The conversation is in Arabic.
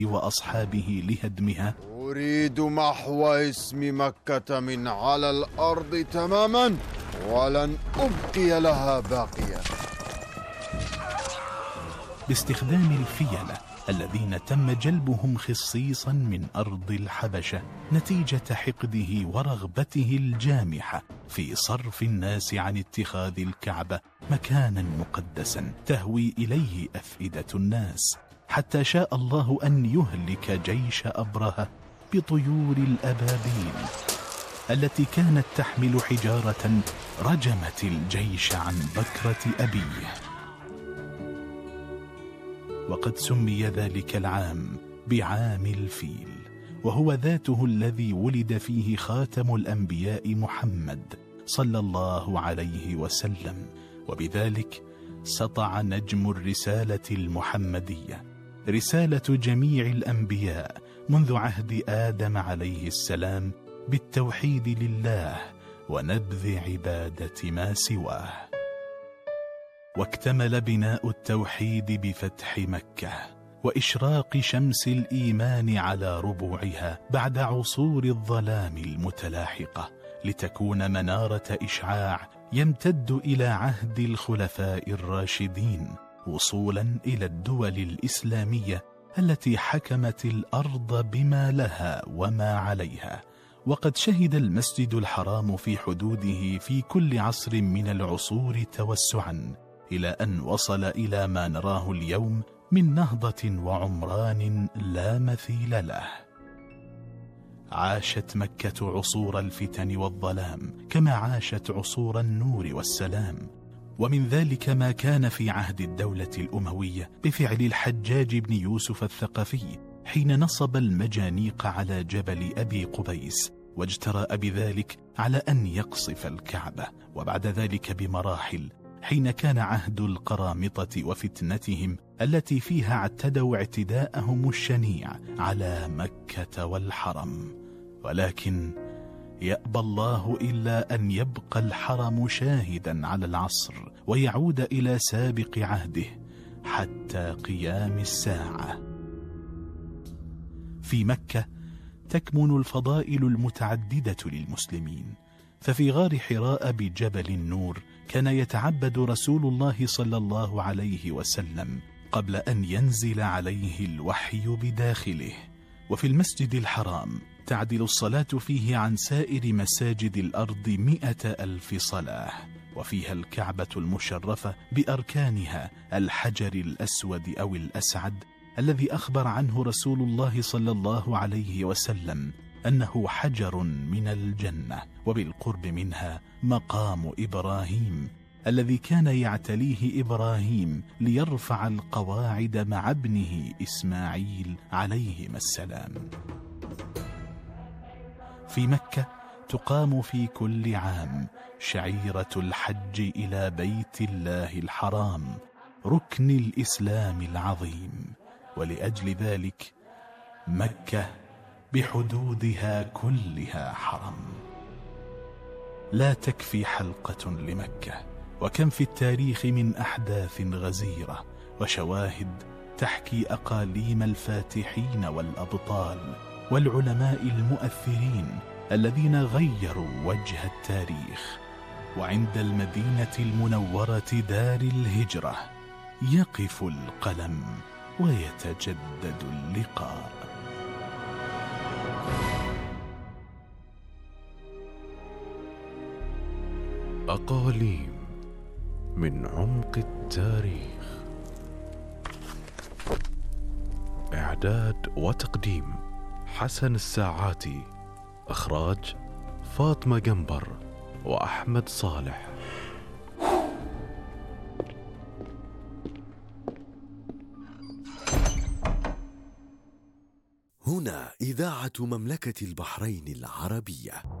وأصحابه لهدمها؟ أريد محو اسم مكة من على الأرض تماما، ولن أبقي لها باقيا. باستخدام الفيلة الذين تم جلبهم خصيصا من أرض الحبشة نتيجة حقده ورغبته الجامحة في صرف الناس عن اتخاذ الكعبة مكانا مقدسا تهوي إليه أفئدة الناس، حتى شاء الله أن يهلك جيش أبرهة بطيور الأبابيل التي كانت تحمل حجارة رجمت الجيش عن بكرة أبيه. وقد سمي ذلك العام بعام الفيل، وهو ذاته الذي ولد فيه خاتم الأنبياء محمد صلى الله عليه وسلم، وبذلك سطع نجم الرسالة المحمدية، رسالة جميع الأنبياء منذ عهد آدم عليه السلام بالتوحيد لله ونبذ عبادة ما سواه. واكتمل بناء التوحيد بفتح مكة وإشراق شمس الإيمان على ربوعها بعد عصور الظلام المتلاحقة، لتكون منارة إشعاع يمتد إلى عهد الخلفاء الراشدين، وصولا إلى الدول الإسلامية التي حكمت الأرض بما لها وما عليها. وقد شهد المسجد الحرام في حدوده في كل عصر من العصور توسعا، إلى أن وصل إلى ما نراه اليوم من نهضة وعمران لا مثيل له. عاشت مكة عصور الفتن والظلام كما عاشت عصور النور والسلام، ومن ذلك ما كان في عهد الدولة الأموية بفعل الحجاج بن يوسف الثقفي حين نصب المجانيق على جبل أبي قبيس، واجترأ بذلك على أن يقصف الكعبة، وبعد ذلك بمراحل حين كان عهد القرامطة وفتنتهم التي فيها اعتدوا اعتداءهم الشنيع على مكة والحرم. ولكن يأبى الله إلا أن يبقى الحرم شاهدا على العصر ويعود إلى سابق عهده حتى قيام الساعة. في مكة تكمن الفضائل المتعددة للمسلمين، ففي غار حراء بجبل النور كان يتعبد رسول الله صلى الله عليه وسلم قبل أن ينزل عليه الوحي بداخله. وفي المسجد الحرام تعدل الصلاة فيه عن سائر مساجد الأرض 100,000 صلاة، وفيها الكعبة المشرفة بأركانها الحجر الأسود أو الأسعد الذي أخبر عنه رسول الله صلى الله عليه وسلم أنه حجر من الجنة، وبالقرب منها مقام إبراهيم الذي كان يعتليه إبراهيم ليرفع القواعد مع ابنه إسماعيل عليهما السلام. في مكة تقام في كل عام شعيرة الحج إلى بيت الله الحرام، ركن الإسلام العظيم، ولأجل ذلك مكة بحدودها كلها حرم. لا تكفي حلقة لمكة، وكم في التاريخ من أحداث غزيرة وشواهد تحكي أقاليم الفاتحين والأبطال والعلماء المؤثرين الذين غيروا وجه التاريخ. وعند المدينة المنورة دار الهجرة يقف القلم ويتجدد اللقاء. أقاليم من عمق التاريخ. إعداد وتقديم حسن الساعاتي. إخراج فاطمة جنبر وأحمد صالح. هنا إذاعة مملكة البحرين العربية.